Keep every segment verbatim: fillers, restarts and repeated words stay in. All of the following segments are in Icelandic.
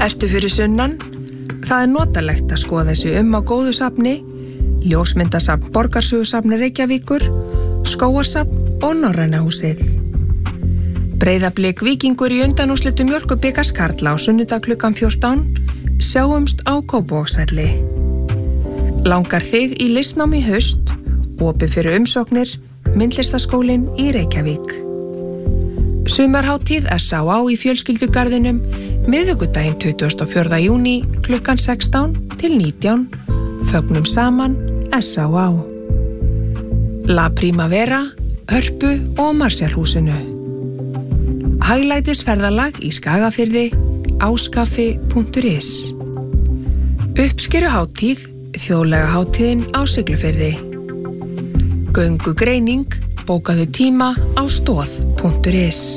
Ertu fyrir sunnan? Það er notalegt að skoða þessu um á góðu safni, ljósmyndasafn Borgarsögusafni Reykjavíkur, skógarsafn og Norræna húsið. Breiðablik Víkingur í undanúrslitum Mjólkurbikars karla á sunnudag klukkan fjórtán, sjáumst á Kópavogsvelli. Langar þig í listnám í haust, opið fyrir umsóknir, Myndlistaskólinn í Reykjavík. Sumarhátíð S á á í fjölskyldugarðinum, miðvikudaginn tuttugasta og fjórða júní klukkan sextán til nítján, fögnum saman S á á. La Primavera, Hörpu og Marshallhúsinu. Hæglætisferðalag í Skagafirði, áskaffi punktur is. Uppskeruhátíð, þjóðlega hátíðin á Siglufirði. Göngugreining, bókaðu tíma á stoð punktur is.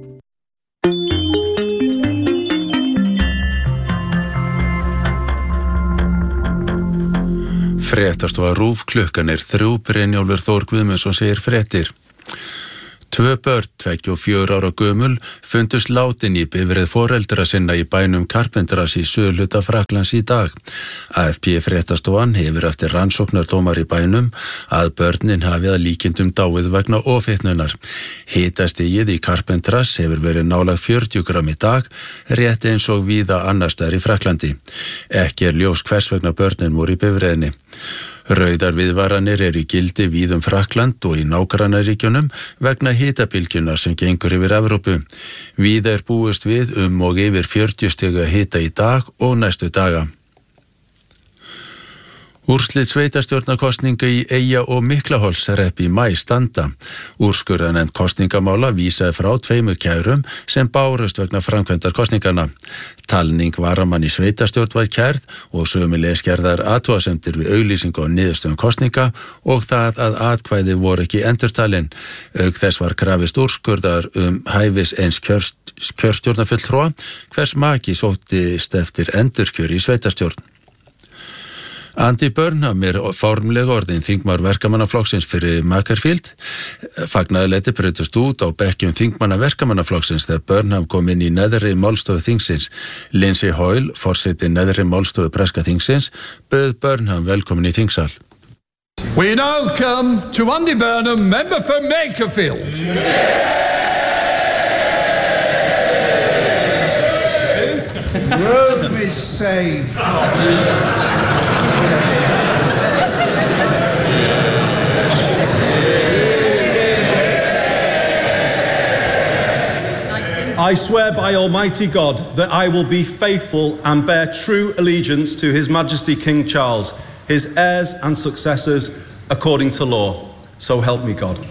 Fréttastofa RÚV, klukkan er þrjú, Brynjólfur Þór Guðmundsson segir fréttir. Tvö börn, tveggja og fjögur ára gömul, fundust látin í bifreið foreldra sinna í bænum Carpentras í suðurhluta Frakklands í dag. A F P fréttastofan hefur eftir rannsóknardómar í bænum að börnin hafið að líkindum dáið vegna ofhitnunar. Hitastigið í Carpentras hefur verið nálægt fjörutíu grömm í dag, rétt eins og víða annars staðar í Frakklandi. Ekki er ljós hvers vegna börnin voru í bifreiðinni. Rauðar viðvaranir eru í gildi víðum Frakkland og í nágrannaríkjunum vegna hitabylgjunnar sem gengur yfir Evrópu. Víða er búist við um og yfir fjörutíu stiga hita í dag og næstu daga. Úrslit sveitarstjórnarkosninga í Eyja- og Miklaholtshreppi í maí standa. Úrskurðarnefnd kosningamála vísaði frá tveimur kærum sem bárust vegna framkvæmdar kosningana. Talning varamann í sveitarstjórn var kærð og sömuleiðis gerðar athugasemdir við auglýsingu á niðurstöðum kosninga og það að atkvæði voru ekki endurtalin. Auk þess var krafist úrskurðar um hæfis eins kjörst, kjörstjórnarfulltrúa hvers maki sóttist eftir endurkjör í sveitarstjórn. Andy Burnham er formlega orðin þingmaður verkamannaflokksins fyrir Makerfield. Fagnaðarlæti brutust út á bekkjum þingmanna verkamannaflokksins þegar Burnham kom inn í neðri málstofu þingsins. Lindsay Hoyle, forseti neðri málstofu breska þingsins, bauð Burnham velkomin í þingsal. We now come to Andy Burnham, member for Makerfield. Rome is saved. I swear by Almighty God that I will be faithful and bear true allegiance to His Majesty King Charles, his heirs and successors, according to law. So help me God.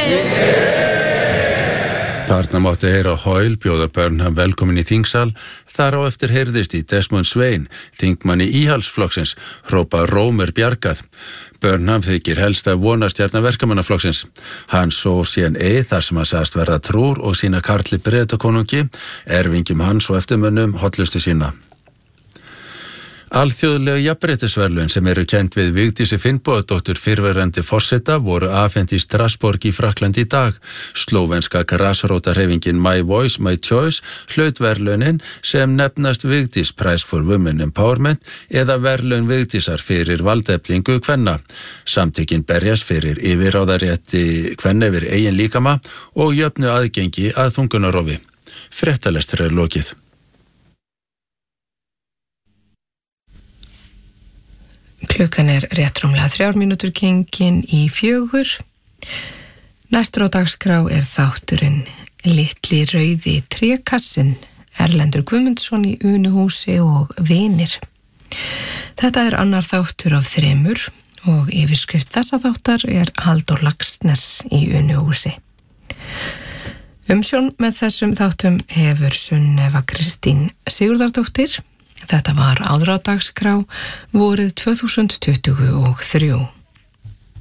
Þarna mátti heyra Hoyle bjóða Burnham velkomin í þingsal, þar á eftir heyrðist í Desmond Svein, þingmanni íhaldsflokksins, hrópa Rómer bjargað. Burnham þykir helst að vonastjarna verkamannaflokksins. Hann svo síðan eið þar sem hann sagðist verða trúr og sína Karli Bretakonungi, erfingjum hans og eftirmönnum hollustu sína. Alþjóðlegu jafnréttisverðlaun sem eru kennd við Vigdísi Finnbogadóttur fyrrverandi forseta voru afhent í Strasbourg í Frakklandi í dag. Slóvenska grasrótarhreyfingin My Voice, My Choice hlaut verðlaunin sem nefnast Vigdís Prize for Women Empowerment eða verðlaun Vigdísar fyrir valdeflingu kvenna. Samtökin berjast fyrir yfirráðarétti kvenna yfir eigin líkama og jöfnu aðgengi að þungunarrofi. Fréttalestur er lokið. Klukkan er rétt rúmlega þrjár mínútur gengin í fjögur. Næstur á dagskrá er þátturinn Litli rauði trékassin, Erlendur Guðmundsson í Unuhúsi og vinir. Þetta er annar þáttur af þremur og yfirskrift þessa þáttar er Halldór Laxness í Unuhúsi. Umsjón með þessum þáttum hefur Sunneva Kristín Sigurðardóttir. Þetta var áður á dagskrá vorið tvö þúsund tuttugu og þrjú.